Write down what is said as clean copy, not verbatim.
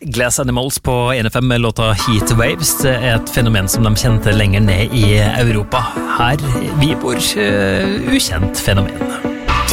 Glass Animals på NFM med låta Heat Waves. Det et fenomen som de kjente lenger ned i Europa. Her vi bor ukjent fenomen.